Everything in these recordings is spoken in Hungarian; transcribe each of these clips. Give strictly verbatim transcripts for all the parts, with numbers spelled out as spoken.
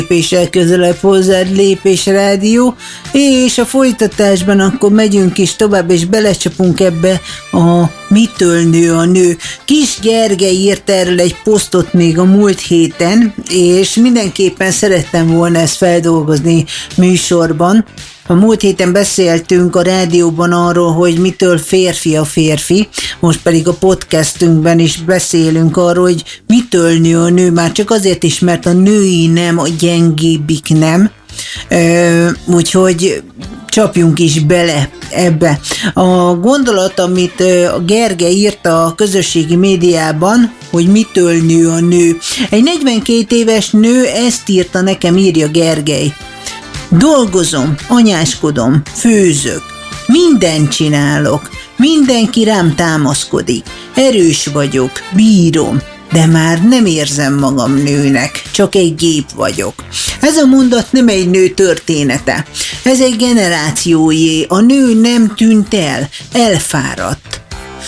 lépéssel közelebb hozzád Lépés Rádió, és a folytatásban akkor megyünk is tovább, és belecsapunk ebbe a Mitől nő a nő. Kis Gergely írt erről egy posztot még a múlt héten, és mindenképpen szerettem volna ezt feldolgozni műsorban. A múlt héten beszéltünk a rádióban arról, hogy mitől férfi a férfi, most pedig a podcastünkben is beszélünk arról, hogy mitől nő a nő, már csak azért is, mert a női nem a gyengébbik nem, úgyhogy csapjunk is bele ebbe. A gondolat, amit a Gergely írta a közösségi médiában, hogy mitől nő a nő. Egy negyvenkét éves nő ezt írta nekem, írja Gergely. Dolgozom, anyáskodom, főzök, mindent csinálok, mindenki rám támaszkodik, erős vagyok, bírom, de már nem érzem magam nőnek, csak egy gép vagyok. Ez a mondat nem egy nő története, ez egy generációjé, a nő nem tűnt el, elfáradt,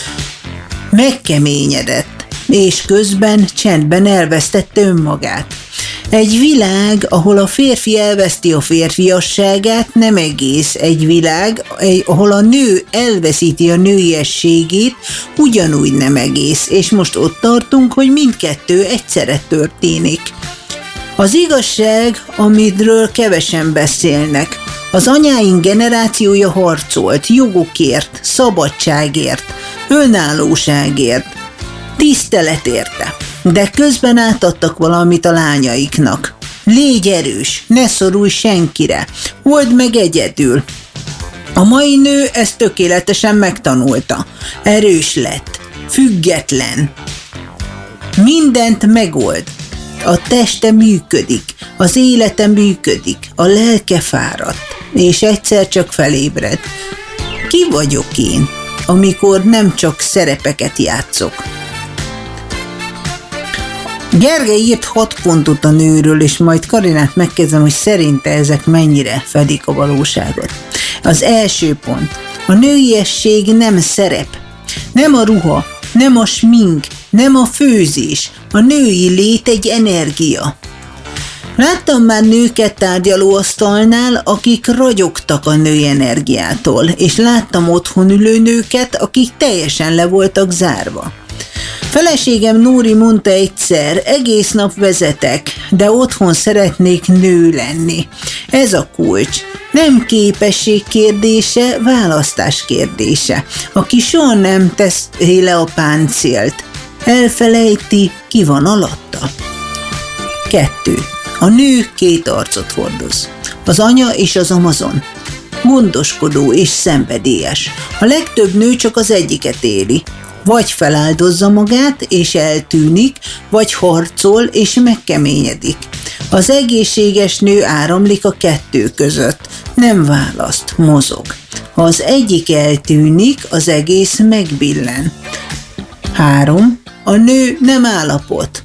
megkeményedett, és közben csendben elvesztette önmagát. Egy világ, ahol a férfi elveszti a férfiasságát, nem egész egy világ, ahol a nő elveszíti a nőiességét, ugyanúgy nem egész, és most ott tartunk, hogy mindkettő egyszerre történik. Az igazság, amitről kevesen beszélnek. Az anyáink generációja harcolt jogokért, szabadságért, önállóságért, tisztelet érte. De közben átadtak valamit a lányaiknak. Légy erős, ne szorulj senkire, old meg egyedül. A mai nő ezt tökéletesen megtanulta. Erős lett, független. Mindent megold. A teste működik, az élete működik, a lelke fáradt, és egyszer csak felébred. Ki vagyok én, amikor nem csak szerepeket játszok? Gergely írt hat pontot a nőről, és majd Karinát megkezdem, hogy szerinte ezek mennyire fedik a valóságot. Az első pont. A nőiesség nem szerep. Nem a ruha, nem a smink, nem a főzés. A női lét egy energia. Láttam már nőket tárgyalóasztalnál, akik ragyogtak a női energiától, és láttam otthon ülő nőket, akik teljesen le voltak zárva. Feleségem Nóri mondta egyszer, egész nap vezetek, de otthon szeretnék nő lenni. Ez a kulcs. Nem képesség kérdése, választás kérdése. Aki soha nem tesz le a páncélt, elfelejti, ki van alatta. Kettő. A nő két arcot hordoz. Az anya és az amazon. Gondoskodó és szenvedélyes. A legtöbb nő csak az egyiket éli. Vagy feláldozza magát, és eltűnik, vagy harcol, és megkeményedik. Az egészséges nő áramlik a kettő között, nem választ, mozog. Ha az egyik eltűnik, az egész megbillen. Három. A nő nem állapot.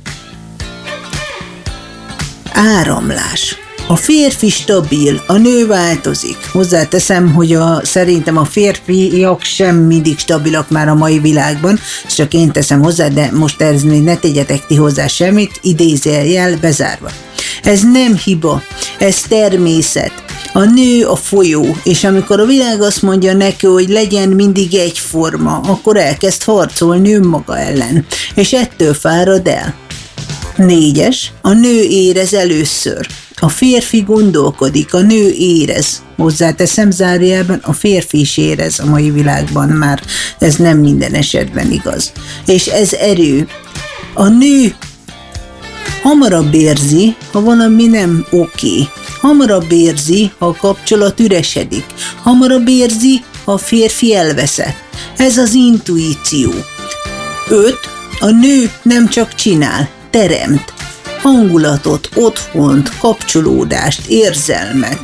Áramlás. A férfi stabil, a nő változik. Hozzáteszem, hogy a, szerintem a férfiak sem mindig stabilak már a mai világban, csak én teszem hozzá, de most ez ne tegyetek ti hozzá semmit, idézőjel bezárva. Ez nem hiba, ez természet. A nő a folyó, és amikor a világ azt mondja neki, hogy legyen mindig egyforma, akkor elkezd harcolni önmaga ellen, és ettől fárad el. Négyes, a nő érez először. A férfi gondolkodik, a nő érez. Hozzáteszem zárójelben, a férfi is érez a mai világban már. Ez nem minden esetben igaz. És ez erő. A nő hamarabb érzi, ha valami nem oké. Hamarabb érzi, ha a kapcsolat üresedik. Hamarabb érzi, ha a férfi elveszett. Ez az intuíció. Öt. A nő nem csak csinál, teremt. Hangulatot, otthont, kapcsolódást, érzelmet.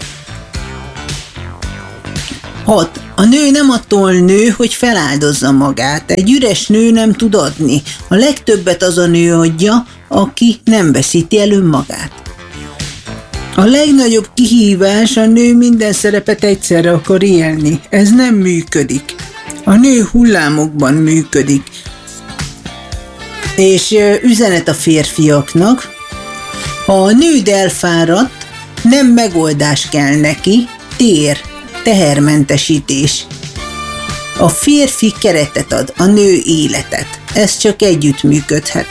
hat. A nő nem attól nő, hogy feláldozza magát. Egy üres nő nem tud adni. A legtöbbet az a nő adja, aki nem veszíti el önmagát. A legnagyobb kihívás, a nő minden szerepet egyszerre akar élni. Ez nem működik. A nő hullámokban működik. És üzenet a férfiaknak, Ha a nőd elfáradt, nem megoldás kell neki, tér, tehermentesítés. A férfi keretet ad, a nő életet. Ez csak együtt működhet.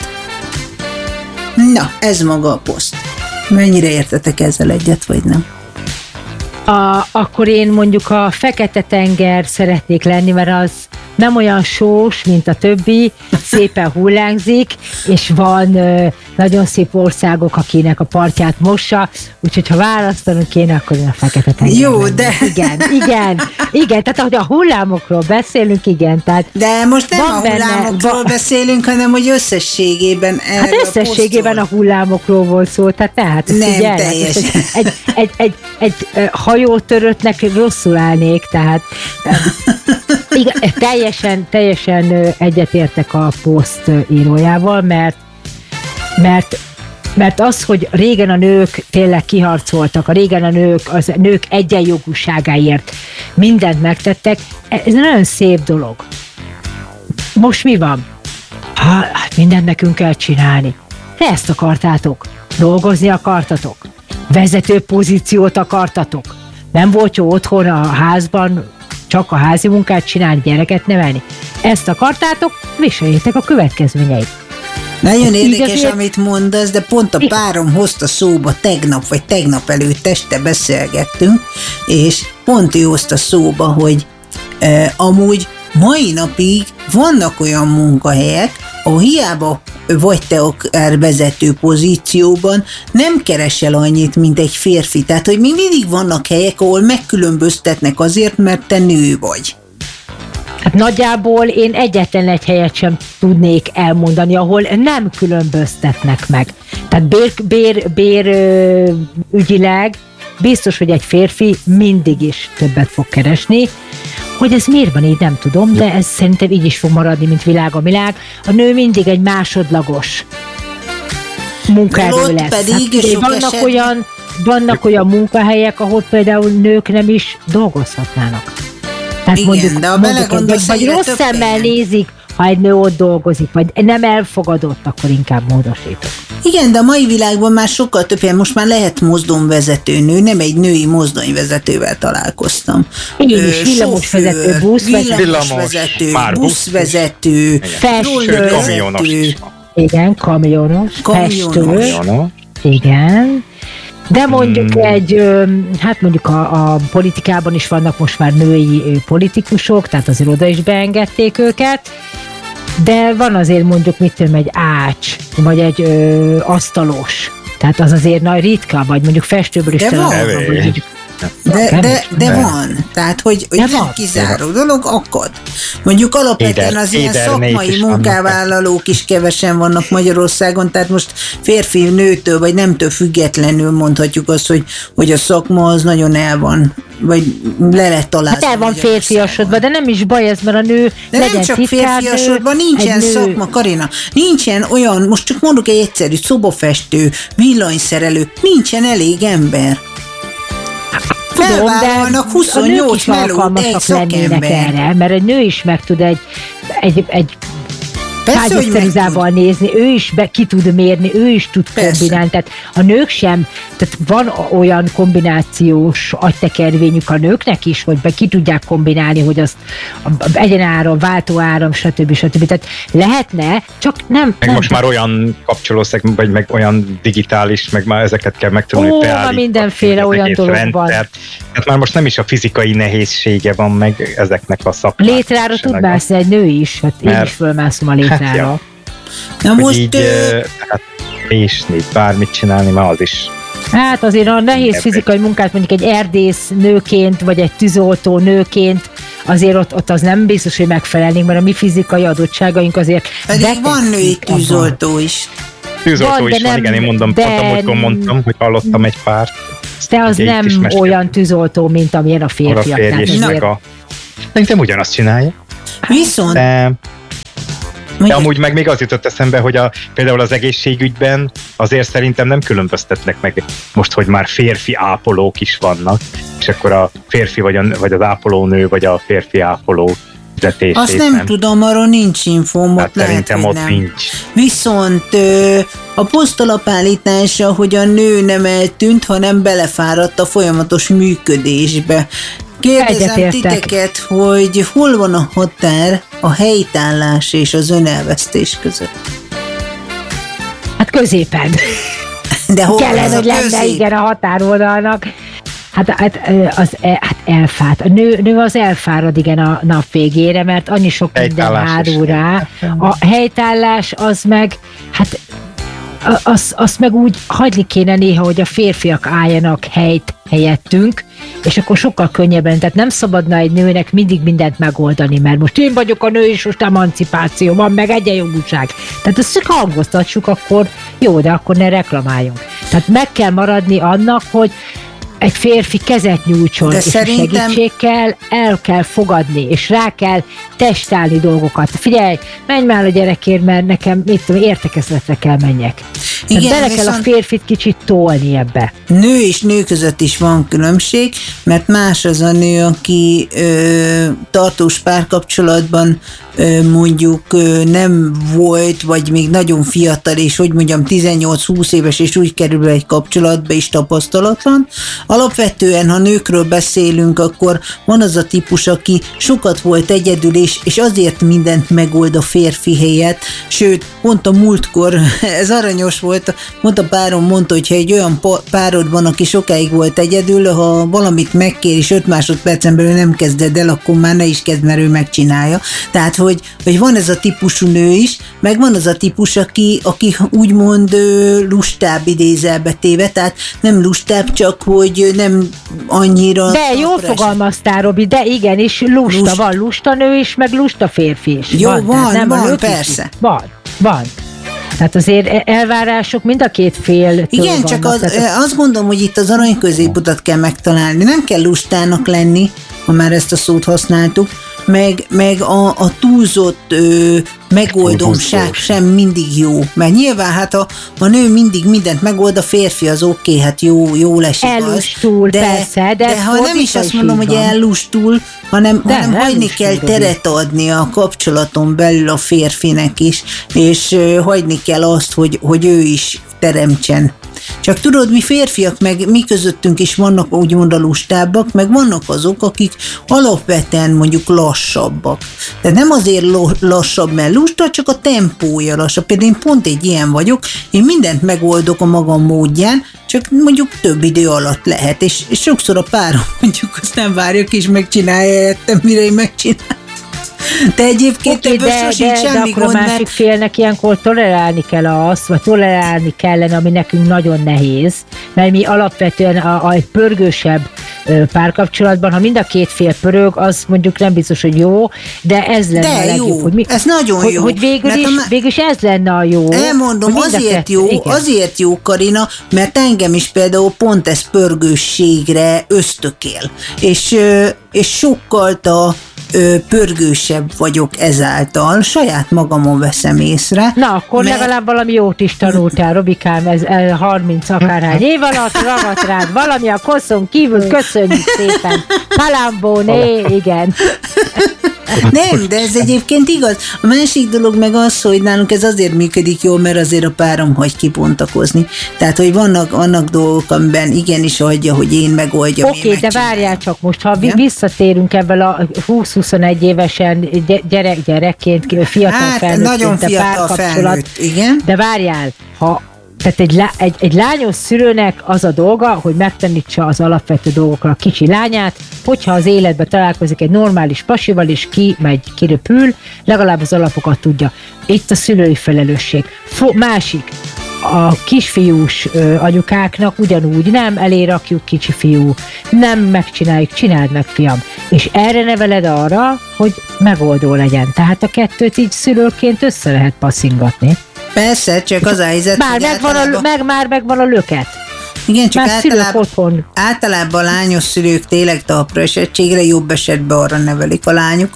Na, ez maga a poszt. Mennyire értetek ezzel egyet, vagy nem? A, akkor én mondjuk a Fekete-tenger szeretnék lenni, mert az nem olyan sós, mint a többi, szépen hullámzik, és van ö, nagyon szép országok, akinek a partját mossa, úgyhogy ha választanunk kéne, akkor én a Fekete-tenger. Jó, lenni. de... Igen, igen, igen, tehát ahogy a hullámokról beszélünk, igen, tehát... De most nem a benne, hullámokról va- beszélünk, hanem hogy összességében erről Hát összességében a, a hullámokról volt szó, tehát tehát Nem figyelj, teljesen. Egy, egy, egy, egy, egy hajótöröttnek rosszul állnék, tehát igen, teljesen, teljesen egyetértek a poszt írójával, mert, mert Mert az, hogy régen a nők tényleg kiharcoltak, a régen a nők, az nők egyenjogúságáért mindent megtettek, ez nagyon szép dolog. Most mi van? Hát mindent nekünk kell csinálni. De ezt akartátok. Dolgozni akartatok. Vezető pozíciót akartatok. Nem volt jó otthon a házban csak a házi munkát csinálni, gyereket nevelni. Ezt akartátok, viseljétek a következményeit. Nagyon érdekes, Igazért... amit mondasz, de pont a párom hozta szóba tegnap, vagy tegnap előtt este beszélgettünk, és pont ő hozta szóba, hogy e, amúgy mai napig vannak olyan munkahelyek, ahol hiába vagy te akár vezető pozícióban, nem keresel annyit, mint egy férfi. Tehát, hogy még mindig vannak helyek, ahol megkülönböztetnek azért, mert te nő vagy. Hát nagyjából én egyetlen egy helyet sem tudnék elmondani, ahol nem különböztetnek meg. Tehát bér, bér, bér ö, ügyileg biztos, hogy egy férfi mindig is többet fog keresni. Hogy ez miért van így, nem tudom, de ez szerintem így is fog maradni, mint világ a világ. A nő mindig egy másodlagos munkaerő lesz. Pedig hát, vannak, esetben... olyan, vannak olyan munkahelyek, ahol például nők nem is dolgozhatnának. Tehát igen, mondjuk, de a mondjuk vagy, vagy rossz szemmel nézik, ha egy nő ott dolgozik, vagy nem elfogadott, akkor inkább módosítok. Igen, de a mai világban már sokkal több helyen, most már lehet mozdonyvezető nő, nem egy női mozdonyvezetővel találkoztam. Én is, villamosvezető, buszvezető, villamosvezető, buszvezető, festő, kamionos is van. Igen, kamionos, festő, igen. De mondjuk hmm. egy, hát mondjuk a, a politikában is vannak most már női politikusok, tehát azért oda is beengedték őket, de van azért mondjuk mit tudom, egy ács, vagy egy ö, asztalos, tehát az azért nagy ritka, vagy mondjuk festőből is találkozom, vagy mondjuk De, de, de, de van. Tehát, hogy, hogy nem kizáró dolog, akad. Mondjuk alapvetően éder, az ilyen szakmai munkavállalók is kevesen vannak Magyarországon, tehát most férfi, nőtől, vagy nemtől függetlenül mondhatjuk azt, hogy, hogy a szakma az nagyon el van, vagy le lett találva. Hát el van férfiasodva, de nem is baj ez, mert a nő de legyen nem csak férfiasodva, nincsen nő... szakma, Karina, nincsen olyan, most csak mondok egy egyszerű szobafestő, villanyszerelő, nincsen elég ember. Felvállalnak huszonnyolc melót egy szakember. Erre, mert egy nő is meg tud egy, egy, egy fágyaszterizával nézni, ő is be, ki tud mérni, ő is tud Persze. kombinálni, tehát a nők sem, tehát van olyan kombinációs agytekervényük a nőknek is, hogy be ki tudják kombinálni, hogy azt egyenáram, váltóáram, stb. stb. Tehát lehetne, csak nem. Meg nem most már olyan kapcsolószeg, vagy meg olyan digitális, meg már ezeket kell megtanulni. Ó, már mindenféle olyan dolog van. Tehát már most nem is a fizikai nehézsége van meg ezeknek a szakmák. Létrára tud mászni egy nő is, hát én is fölmászom a létrára. Hát, ja. Na most... Így, ö... hát, vésni, bármit csinálni, már az is. Hát azért a nehéz fizikai munkát mondjuk egy erdész nőként, vagy egy tűzoltó nőként, azért ott, ott az nem biztos, hogy megfelelnénk, mert a mi fizikai adottságaink azért... Pedig van női tűzoltó is. Tűzoltó van, is van, nem, igen, én mondom, de... pont a múltkor mondtam, hogy hallottam egy párt. De az nem olyan tűzoltó, mint amilyen a férfiak. A férj meg a... Szerintem ugyanazt csinálja. Viszont... De... De amúgy meg még az jutott eszembe, hogy a, például az egészségügyben azért szerintem nem különböztetnek meg most, hogy már férfi ápolók is vannak, és akkor a férfi vagy, a, vagy az ápolónő, vagy a férfi ápoló fizetését. Azt nem, nem tudom, arról nincs infóm, hát lehet, szerintem ott nem. nincs. Viszont a posztalap állítása, hogy a nő nem eltűnt, hanem belefáradt a folyamatos működésbe. Kérdezem titeket, hogy hol van a határ a helytállás és az önelvesztés között? Hát középen. De hol kellene, hogy lenne, igen, a határvonalnak. Hát, hát, az, hát elfád. A nő, nő az elfárad, igen, a nap végére, mert annyi sok minden hárul rá. A helytállás az meg, hát azt az meg úgy hagyni kéne néha, hogy a férfiak álljanak helyt helyettünk, és akkor sokkal könnyebben, tehát nem szabadna egy nőnek mindig mindent megoldani, mert most én vagyok a nő, és most emancipáció van, meg egyenjogúság. Tehát ezt csak hangoztassuk, akkor jó, de akkor ne reklamáljunk. Tehát meg kell maradni annak, hogy egy férfi kezet nyújtson, de és szerintem... segítségkel el kell fogadni, és rá kell testálni dolgokat. Figyelj, menj már a gyerekért, mert nekem, mit tudom, értekezletre kell menjek. Igen, bele kell a férfit kicsit tolni ebbe. Nő és nő között is van különbség, mert más az a nő, aki ö, tartós párkapcsolatban ö, mondjuk ö, nem volt, vagy még nagyon fiatal, és hogy mondjam, tizennyolc-húsz éves, és úgy kerül be egy kapcsolatba, és tapasztalatlan. Alapvetően, ha nőkről beszélünk, akkor van az a típus, aki sokat volt egyedül, és, és azért mindent megold a férfi helyett, sőt, pont a múltkor, ez aranyos volt, mondta párom, mondta, hogy ha egy olyan párod van, aki sokáig volt egyedül, ha valamit megkér, és öt másodpercen belül nem kezded el, akkor már ne is kezd, mert ő megcsinálja. Tehát, hogy, hogy van ez a típusú nő is, meg van az a típus, aki, aki úgymond lustább idézelbetéve, tehát nem lustább, csak hogy nem annyira... De jól fogalmaztál, Robi, de igenis lusta, Lust. Van lusta nő is, meg lusta férfi is. Jó, van, van, nem van persze. Is. Van, van. Tehát azért elvárások mind a két fél. Igen, csak az, azt gondolom, hogy itt az arany középutat kell megtalálni. Nem kell lustának lenni, ha már ezt a szót használtuk, meg, meg a, a túlzott ö, megoldomság sem mindig jó. Mert nyilván hát a, a nő mindig mindent megold, a férfi az oké, okay, hát jó, jó lesik az. Ellustul, de, persze, de, de ha nem is azt mondom, hogy ellustul, hanem, hanem hagyni kell teret adni a kapcsolaton belül a férfinek is, és ö, hagyni kell azt, hogy, hogy ő is teremtsen. Csak tudod, mi férfiak, meg mi közöttünk is vannak úgymond a lustábbak, meg vannak azok, akik alapvetően mondjuk lassabbak. De nem azért lassabb, mert lusta, csak a tempója lassabb. Például én pont egy ilyen vagyok, én mindent megoldok a magam módján, csak mondjuk több idő alatt lehet, és, és sokszor a párom mondjuk azt nem várja ki, és megcsinálja értem, mire én megcsinálom. De egyébként okay, de, de, de akkor a másik mert... félnek ilyenkor tolerálni kell azt, vagy tolerálni kellene, ami nekünk nagyon nehéz, mert mi alapvetően a, a egy pörgősebb párkapcsolatban, ha mind a két fél pörög, az mondjuk nem biztos, hogy jó, de ez lenne de a legjobb. Jó, hogy mi, ez nagyon hogy, jó. Hogy végül is, má... végül is ez lenne a jó. Elmondom, azért jó, igen. azért jó, Karina, mert engem is például pont ez pörgősségre ösztökél. És, és sokkal a pörgősebb vagyok ezáltal, saját magamon veszem észre. Na, akkor mert... legalább valami jót is tanultál, Robikám, ez, ez harminc akárhány év alatt ragadt rád valami a koszon kívül, köszönjük szépen. Palambóné, igen. Nem, de ez egyébként igaz. A másik dolog meg az, hogy nálunk ez azért működik jól, mert azért a párom hagy kibontakozni. Tehát, hogy vannak, vannak dolgok, amiben igenis hagyja, hogy én megoldjam. Oké, okay, de várjál csak most, ha ja? visszatérünk ebből a húsz-huszonegy évesen gyerek, gyerekként, fiatal hát, felnőttként, nagyon fiatal felnőtt, igen. De várjál, ha tehát egy, egy, egy lányos szülőnek az a dolga, hogy megtanítsa az alapvető dolgokra a kicsi lányát, hogyha az életben találkozik egy normális pasival, és ki megy, kiröpül, legalább az alapokat tudja. Itt a szülői felelősség. Fo- másik, a kisfiús ö, anyukáknak ugyanúgy nem elé rakjuk kicsi fiú, nem megcsináljuk, csináld meg, fiam. És erre neveled arra, hogy megoldó legyen. Tehát a kettőt így szülőként össze lehet passzingatni. Persze, csak az a helyzet, már megvan általában... a, meg, már megvan a löket. Igen, csak általában, általában a lányos szülők tényleg talpra esettségre, jobb esetben arra nevelik a lányokat,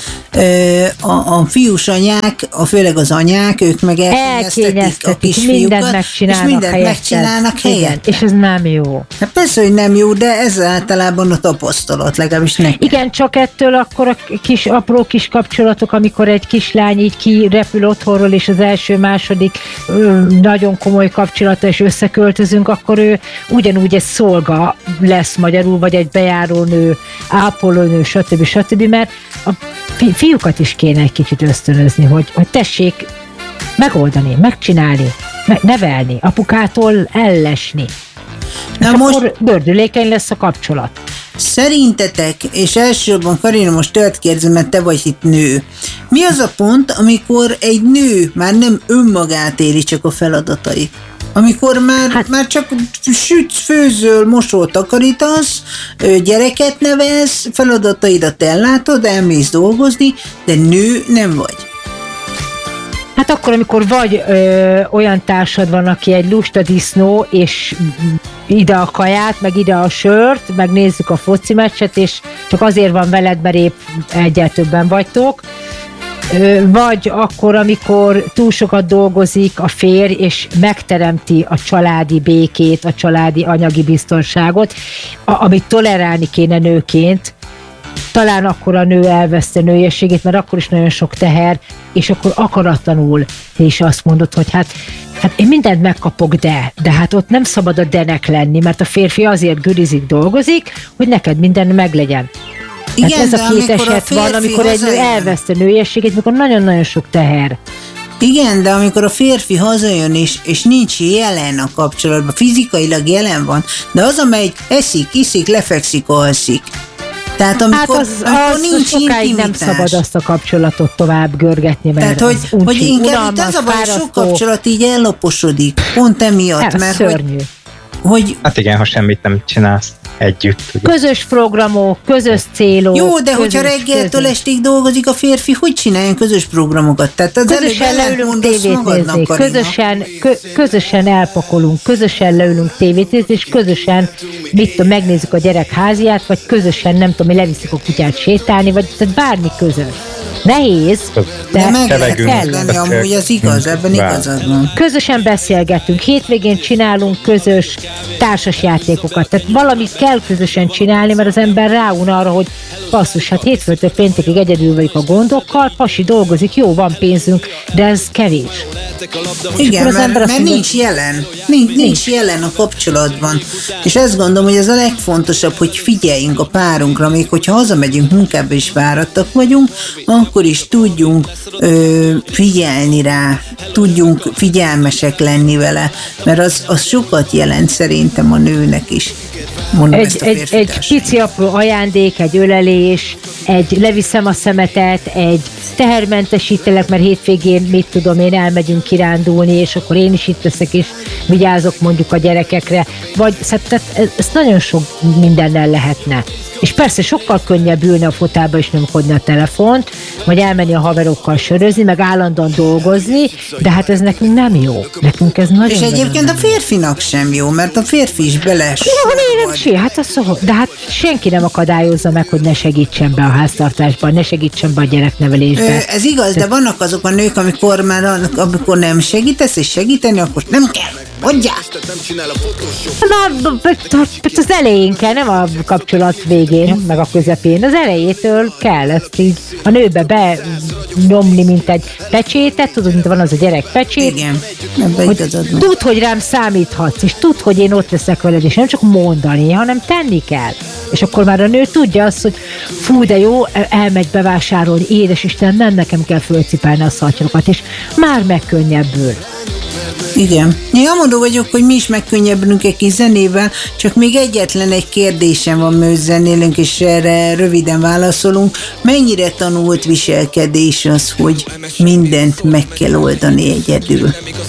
a, a fiús anyák, a, főleg az anyák, ők meg elkényeztetik a kisfiúkat, mindent megcsinálnak, és mindent megcsinálnak helyett. És ez nem jó. Hát persze, hogy nem jó, de ez általában a tapasztalat, legalábbis nekem. Igen, csak ettől akkor a kis apró kis kapcsolatok, amikor egy kislány így kirepül otthonról, és az első, második nagyon komoly kapcsolata, és összeköltözünk, akkor ő ugyanúgy egy szolga lesz magyarul, vagy egy bejárónő, ápolónő, stb. stb. Mert a fiúkat is kéne egy kicsit ösztönözni, hogy, hogy tessék megoldani, megcsinálni, me- nevelni, apukától ellesni. Na és most akkor gördülékeny lesz a kapcsolat. Szerintetek, és elsősorban Karina, most tőled kérdezem, mert te vagy itt nő, mi az a pont, amikor egy nő már nem önmagát éli, csak a feladatait? Amikor már, hát, már csak sütsz, főzöl, mosol, takarítasz, gyereket nevelsz, feladataidat ellátod, elmész dolgozni, de nő nem vagy. Hát akkor, amikor vagy ö, olyan társad van, aki egy lusta disznó, és ide a kaját, meg ide a sört, meg nézzük a foci meccset, és csak azért van veled, mert épp egyel többen vagytok, vagy akkor, amikor túl sokat dolgozik a férj, és megteremti a családi békét, a családi anyagi biztonságot, amit tolerálni kéne nőként, talán akkor a nő elveszte nőiességét, mert akkor is nagyon sok teher, és akkor akaratlanul és azt mondod, hogy hát, hát én mindent megkapok, de, de hát ott nem szabad a denek lenni, mert a férfi azért gürizik, dolgozik, hogy neked minden meglegyen. Igen, ez a két eset van, amikor egy nő elveszte nőiességét, mikor nagyon-nagyon sok teher. Igen, de amikor a férfi hazajön, és, és nincs jelen a kapcsolatban, fizikailag jelen van, de az, amelyik eszik, iszik, lefekszik, alszik. Tehát amikor, hát az, amikor az nincs sokáig intimitás. Nem szabad azt a kapcsolatot tovább görgetni, mert tehát, hogy, hogy inkább itt az a baj, sok kapcsolat így elloposodik, pont emiatt, mert szörnyű. Hogy, hogy... Hát igen, ha semmit nem csinálsz együtt. Ugye. Közös programok, közös célok. Jó, de közös, hogyha reggeltől estig dolgozik a férfi, hogy csináljon közös programokat? Tehát az közösen leülünk tévét nézni, közösen, kö, közösen elpakolunk, közösen leülünk tévét nézni, és közösen mit tudom, megnézzük a gyerek háziát, vagy közösen, nem tudom, mi leviszik a kutyát sétálni, vagy tehát bármi közös. Nehéz, de, de meg lehet lenni, amúgy az igaz, ebben igazad van. Közösen beszélgetünk, hétvégén csinálunk közös társasjátékokat, tehát valamit kell közösen csinálni, mert az ember ráun arra, hogy basszus, hát hétfőtől péntekig egyedül vagyok a gondokkal, pasi dolgozik, jó, van pénzünk, de ez kevés. Igen, mert, mert mondja, nincs jelen, nincs, nincs. nincs jelen a kapcsolatban. És ezt gondolom, hogy ez a legfontosabb, hogy figyeljünk a párunkra, még hogyha hazamegyünk munkába és fáradtak vagyunk, akkor is tudjunk ö, figyelni rá, tudjunk figyelmesek lenni vele, mert az, az sokat jelent szerintem a nőnek is. Mondom egy, egy, egy pici apró ajándék, egy ölelés, egy leviszem a szemetet, egy tehermentesítelek, mert hétvégén, mit tudom én, elmegyünk kirándulni, és akkor én is itt leszek, és vigyázok mondjuk a gyerekekre, vagy tehát ez nagyon sok mindennel lehetne. És persze sokkal könnyebb ülni a fotába és nyomkodni a telefont, vagy elmenni a haverokkal sörözni, meg állandóan dolgozni, de hát ez nekünk nem jó. Nekünk ez nagyon. És egyébként a férfinak sem jó, mert a férfi is beles. Jó, nem sé, hát az szó, de hát senki nem akadályozza meg, hogy ne segítsen be a háztartásban, ne segítsen be a gyereknevelésben. Ö, ez igaz, de vannak azok a nők, amikor már amikor nem segítesz, és segíteni, akkor nem kell. Mondjál! Na, az elején kell, nem a kapcsolat végén, meg a közepén. Az elejétől kell ezt így a nőbe benyomni, mint egy pecsétet, tudod, mint van az a gyerek pecsét. Igen, hogy tudd, hogy rám számíthatsz, és tudd, hogy én ott leszek veled, és nem csak mondani, hanem tenni kell. És akkor már a nő tudja azt, hogy fú, de jó, elmegy bevásárolni, édes Isten, nem nekem kell fölcipálni a szatyrokat, és már megkönnyebbül. Igen. Én amondó vagyok, hogy mi is megkönnyebbülünk egy kis zenével, csak még egyetlen egy kérdésem van, mert zenélünk, és erre röviden válaszolunk. Mennyire tanult viselkedés az, hogy mindent meg kell oldani egyedül?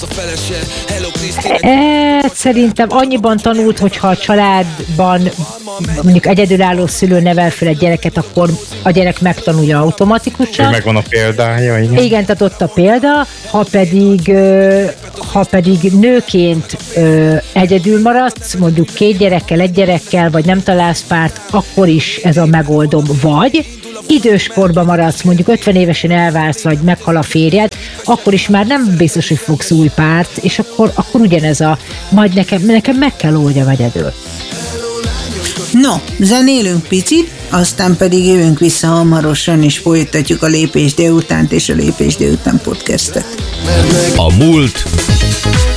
E, szerintem annyiban tanult, hogyha a családban mondjuk egyedülálló szülő nevel fel egy gyereket, akkor a gyerek megtanulja automatikusan. Megvan a példája, igen. Igen, tehát ott a példa, ha pedig, ha pedig nőként egyedül maradsz, mondjuk két gyerekkel, egy gyerekkel, vagy nem találsz párt, akkor is ez a megoldom. Vagy időskorban maradsz, mondjuk ötven évesen elválsz, vagy meghal a férjed, akkor is már nem biztos, hogy fogsz új párt, és akkor, akkor ugyanez a, majd nekem, nekem meg kell oldjam egyedül. No, zenélünk picit, aztán pedig jövünk vissza hamarosan, és folytatjuk a Lépés délutánt és a Lépés délután podcastet. A múlt